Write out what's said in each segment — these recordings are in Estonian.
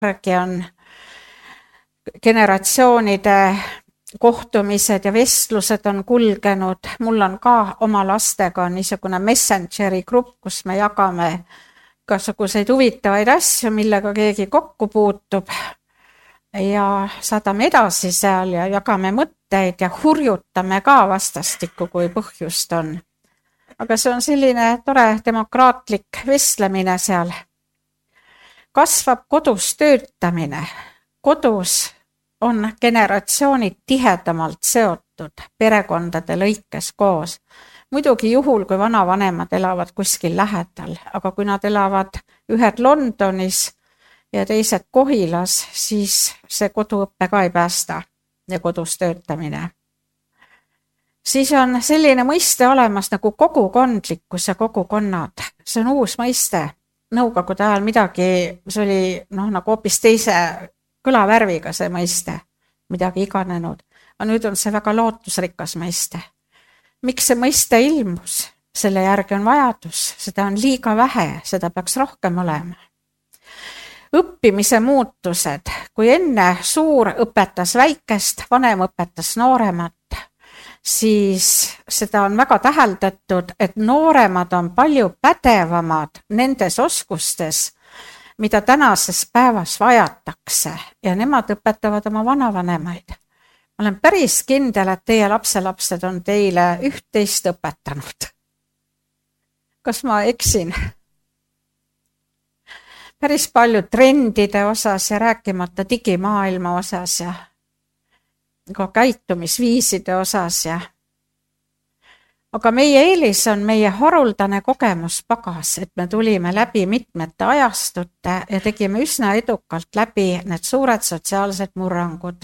järgi on generatsioonide kohtumised ja vestlused on kulgenud. Mul on ka oma lastega niisugune Messengeri grupp, kus me jagame igasuguseid huvitavaid asju, millega keegi kokku puutub ja saadame edasi seal ja jagame mõtteid ja hurjutame ka vastastikku, kui põhjust on. Aga see on selline tore demokraatlik vestlemine seal. Kasvab kodus töötamine. Kodus on generatsioonid tihedamalt seotud perekondade lõikes koos. Muidugi juhul, kui vanavanemad elavad kuskil lähedal, aga kui nad elavad ühed Londonis ja teised Kohilas, siis see koduõppe ka ei päästa ja kodus töötamine. Siis on selline mõiste olemas nagu kogukondlikkus ja kogukonnad. See on uus mõiste. Nõukogude ajal midagi, see oli nagu hoopis teise kõlavärviga see mõiste, midagi iganenud. Aga nüüd on see väga lootusrikas mõiste. Miks see mõiste ilmus? Selle järgi on vajadus, seda on liiga vähe, seda peaks rohkem olema. Õppimise muutused, kui enne suur õpetas väikest, vanem õpetas nooremat, siis seda on väga täheldatud, et nooremad on palju pädevamad nendes oskustes, mida tänases päevas vajatakse ja nemad õpetavad oma vanavanemaid. Ma olen päris kindel, et teie lapselapsed on teile üht-teist õpetanud. Kas ma eksin? Päris palju trendide osas ja rääkimata digimaailma osas ja ka käitumisviiside osas. Aga meie eelis on meie haruldane kogemuspagas, et me tulime läbi mitmete ajastute ja tegime üsna edukalt läbi need suured sotsiaalsed murrangud.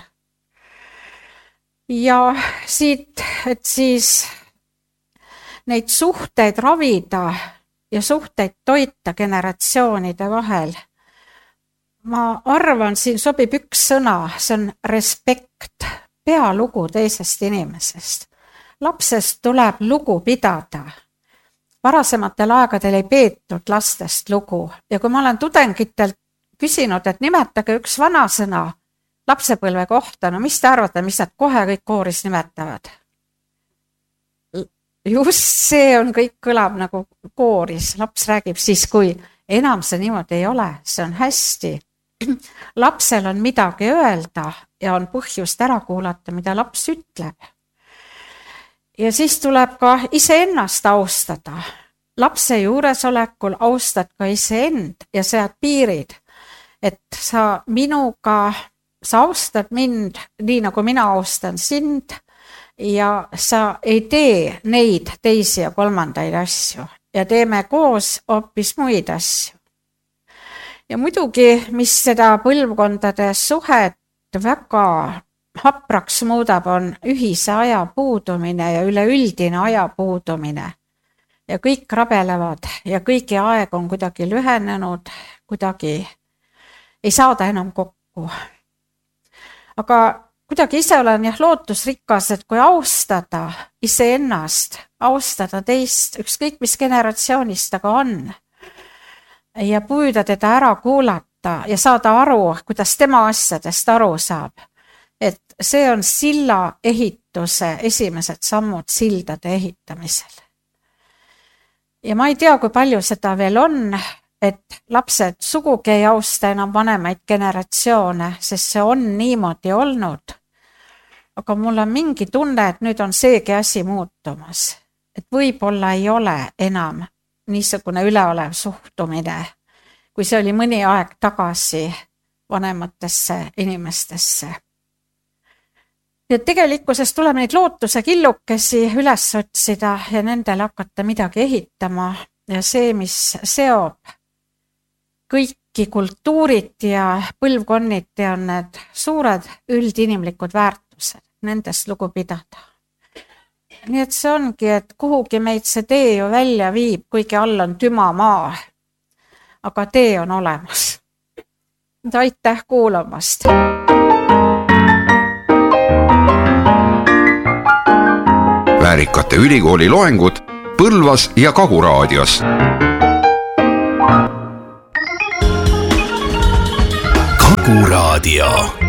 Ja siit, et siis neid suhteid ravida ja suhteid toita generatsioonide vahel. Ma arvan, siin sobib üks sõna, see on respekt, pealugu teisest inimesest. Lapsest tuleb lugu pidada. Varasematel aegadel ei peetud lastest lugu ja kui ma olen tudengitelt küsinud, et nimetage üks vanasõna lapsepõlve kohta, no mis te arvate, mis nad kohe kõik kooris nimetavad? Just see on kõik kõlab nagu kooris. Laps räägib siis, kui enam see niimoodi ei ole, see on hästi. Lapsel on midagi öelda ja on põhjust ära kuulata, mida laps ütleb. Ja siis tuleb ka iseennast austada. Lapse juuresolekul austad ka iseend ja sead piirid, et sa austad mind nii, nagu mina austan sind ja sa ei tee neid teisi ja kolmandaid asju ja teeme koos hoopis muid asju. Ja muidugi, mis seda põlvkondade suhet väga hapraks muudab, on ühise aja puudumine ja üleüldine aja puudumine. Ja kõik rabelevad ja kõigi aeg on kuidagi lühenenud, kuidagi ei saada enam kokku. Aga kuidagi ise olen lootusrikas, et kui austada iseennast, austada teist, ükskõik mis generatsioonist aga on, ja püüda teda ära kuulata ja saada aru, kuidas tema asjadest aru saab, et see on silla ehituse esimesed sammud sildade ehitamisel. Ja ma ei tea, kui palju seda veel on, et lapsed sugugi ei austa enam vanemaid generatsioone, sest see on niimoodi olnud. Aga mul on mingi tunne, et nüüd on seegi asi muutumas. Et võib-olla ei ole enam niisugune üleolev suhtumine, kui see oli mõni aeg tagasi vanematesse inimestesse. Ja tegelikkuses tuleb neid lootuse killukesi üles otsida ja nendele hakata midagi ehitama. Ja see, mis seob kõiki kultuurid ja põlvkonniti, on need suured üldinimlikud väärtused, nendest lugu pidada. Nii et see ongi, et kuhugi meid see tee ju välja viib, kuigi all on tüma maa, aga tee on olemas. Aitäh kuulamast! Väärikate ülikooli loengud Põlvas ja Kahuraadios. Kagu Raadio.